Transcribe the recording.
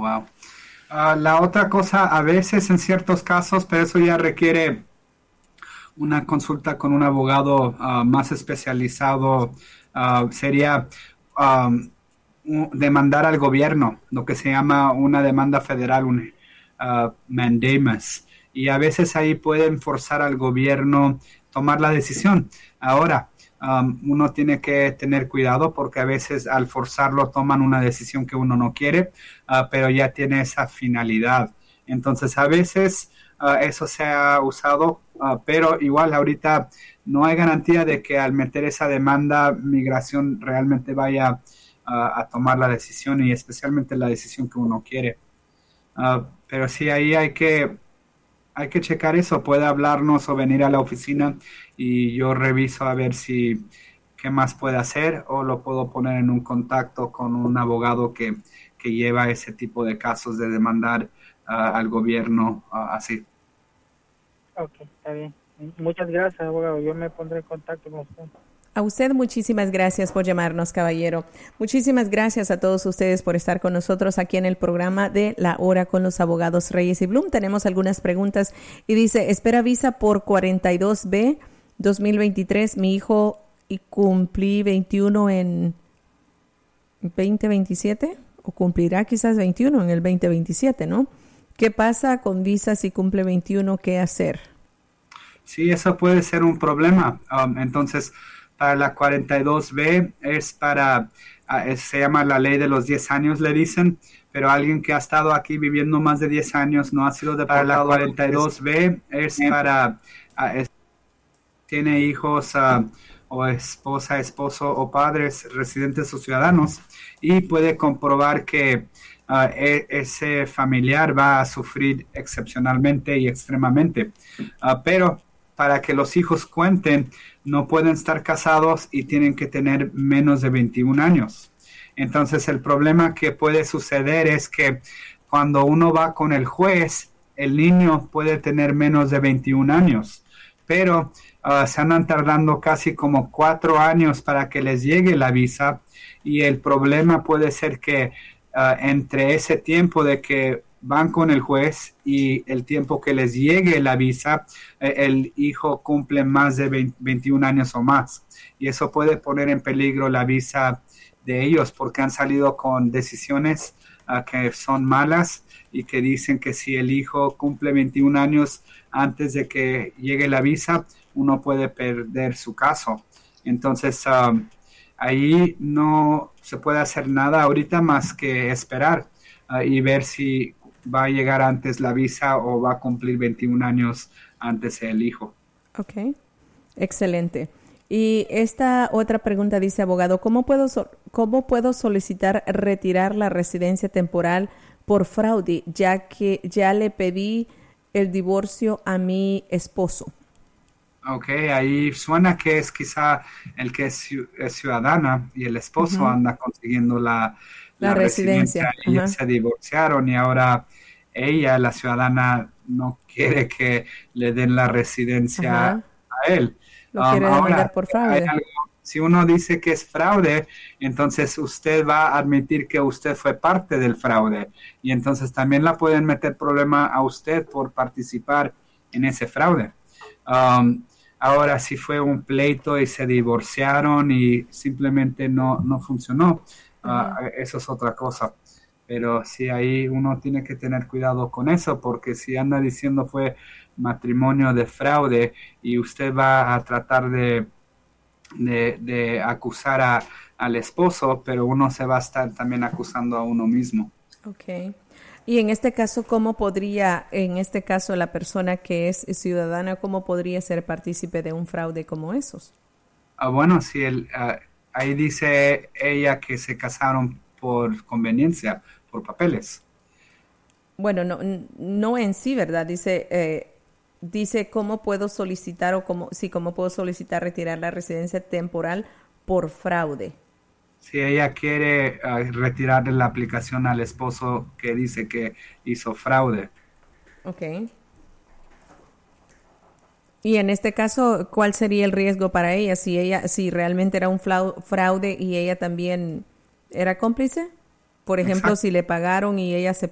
wow. La otra cosa, a veces en ciertos casos, pero eso ya requiere una consulta con un abogado más especializado, sería demandar al gobierno, lo que se llama una demanda federal, un mandamus. Y a veces ahí pueden forzar al gobierno tomar la decisión. Ahora, uno tiene que tener cuidado porque a veces al forzarlo toman una decisión que uno no quiere, pero ya tiene esa finalidad. Entonces, a veces eso se ha usado, pero igual ahorita no hay garantía de que al meter esa demanda, migración realmente vaya a tomar la decisión y especialmente la decisión que uno quiere. Pero sí, ahí hay que checar eso. Puede hablarnos o venir a la oficina y yo reviso a ver si qué más puede hacer o lo puedo poner en un contacto con un abogado que lleva ese tipo de casos de demandar al gobierno así. Ok, está bien. Muchas gracias, abogado. Yo me pondré en contacto con usted. A usted muchísimas gracias por llamarnos, caballero. Muchísimas gracias a todos ustedes por estar con nosotros aquí en el programa de La Hora con los Abogados Reyes y Blum. Tenemos algunas preguntas y dice, espera visa por 42B 2023. Mi hijo y cumplí 21 en 2027 o cumplirá quizás 21 en el 2027, ¿no? ¿Qué pasa con visa si cumple 21? ¿Qué hacer? Sí, eso puede ser un problema. Entonces, para la 42B es se llama la ley de los 10 años, le dicen, pero alguien que ha estado aquí viviendo más de 10 años no ha sido deportado. Para la 42B es tiene hijos o esposa, esposo o padres residentes o ciudadanos y puede comprobar que ese familiar va a sufrir excepcionalmente y extremadamente. Pero para que los hijos cuenten, no pueden estar casados y tienen que tener menos de 21 años. Entonces, el problema que puede suceder es que cuando uno va con el juez, el niño puede tener menos de 21 años, pero se andan tardando casi como 4 años para que les llegue la visa y el problema puede ser que entre ese tiempo de que van con el juez y el tiempo que les llegue la visa, el hijo cumple más de 21 años o más. Y eso puede poner en peligro la visa de ellos porque han salido con decisiones que son malas y que dicen que si el hijo cumple 21 años antes de que llegue la visa, uno puede perder su caso. Entonces, ahí no se puede hacer nada ahorita más que esperar y ver si va a llegar antes la visa o va a cumplir 21 años antes el hijo. Ok, excelente. Y esta otra pregunta dice, abogado, ¿cómo puedo solicitar retirar la residencia temporal por fraude, ya que ya le pedí el divorcio a mi esposo? Ok, ahí suena que es quizá el que es ciudadana y el esposo anda consiguiendo la residencia. Ellos se divorciaron y ahora ella, la ciudadana, no quiere que le den la residencia a él. Lo quiere demandar por fraude. Si uno dice que es fraude, entonces usted va a admitir que usted fue parte del fraude y entonces también la pueden meter problema a usted por participar en ese fraude. Ahora, si fue un pleito y se divorciaron y simplemente no funcionó, eso es otra cosa. Pero sí, ahí uno tiene que tener cuidado con eso, porque si anda diciendo fue matrimonio de fraude y usted va a tratar de acusar al esposo, pero uno se va a estar también acusando a uno mismo. Ok. Y en este caso, ¿cómo podría, la persona que es ciudadana, cómo podría ser partícipe de un fraude como esos? Bueno, sí, ahí dice ella que se casaron por conveniencia, por papeles. Bueno, no en sí, ¿verdad? Dice cómo puedo solicitar cómo puedo solicitar retirar la residencia temporal por fraude. Si ella quiere retirarle la aplicación al esposo que dice que hizo fraude. Ok. Y en este caso, ¿cuál sería el riesgo para ella si realmente era un fraude y ella también era cómplice? Por ejemplo, si le pagaron y ella